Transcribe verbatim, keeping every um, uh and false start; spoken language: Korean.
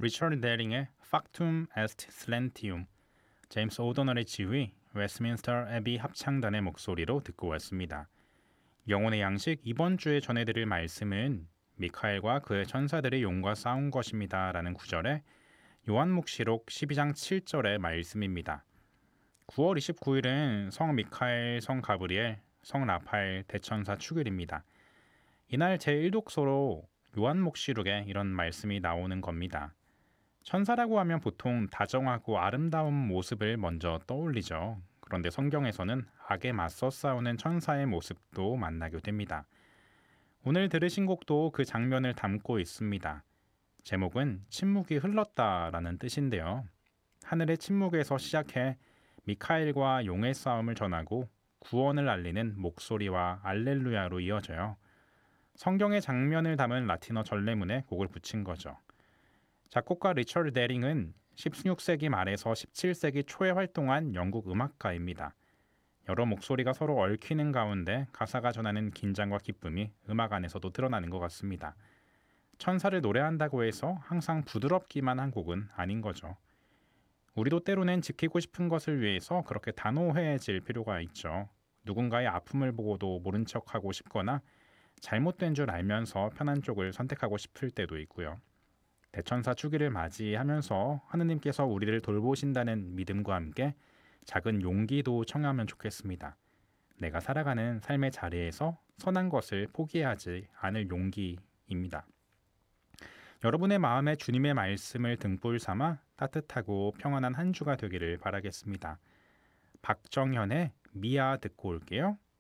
리처드 데링의 Factum est Silentium, 제임스 오더널의 지휘, 웨스트민스터 애비 합창단의 목소리로 듣고 왔습니다. 영혼의 양식 이번 주에 전해드릴 말씀은 미카엘과 그의 천사들이 용과 싸운 것입니다 라는 구절에 요한묵시록 십이 장 칠 절의 말씀입니다. 구월 이십구일은 성 미카엘, 성 가브리엘, 성 라파엘 대천사 축일입니다. 이날 제일 독서로 요한묵시록에 이런 말씀이 나오는 겁니다. 천사라고 하면 보통 다정하고 아름다운 모습을 먼저 떠올리죠. 그런데 성경에서는 악에 맞서 싸우는 천사의 모습도 만나게 됩니다. 오늘 들으신 곡도 그 장면을 담고 있습니다. 제목은 침묵이 흘렀다라는 뜻인데요. 하늘의 침묵에서 시작해 미카엘과 용의 싸움을 전하고 구원을 알리는 목소리와 알렐루야로 이어져요. 성경의 장면을 담은 라틴어 전래문에 곡을 붙인 거죠. 작곡가 리처드 데링은 십육 세기 말에서 십칠 세기 초에 활동한 영국 음악가입니다. 여러 목소리가 서로 얽히는 가운데 가사가 전하는 긴장과 기쁨이 음악 안에서도 드러나는 것 같습니다. 천사를 노래한다고 해서 항상 부드럽기만 한 곡은 아닌 거죠. 우리도 때로는 지키고 싶은 것을 위해서 그렇게 단호해질 필요가 있죠. 누군가의 아픔을 보고도 모른 척하고 싶거나 잘못된 줄 알면서 편한 쪽을 선택하고 싶을 때도 있고요. 대천사 주기를 맞이하면서 하느님께서 우리를 돌보신다는 믿음과 함께 작은 용기도 청하면 좋겠습니다. 내가 살아가는 삶의 자리에서 선한 것을 포기하지 않을 용기입니다. 여러분의 마음에 주님의 말씀을 등불 삼아 따뜻하고 평안한 한 주가 되기를 바라겠습니다. 박정현의 미아 듣고 올게요.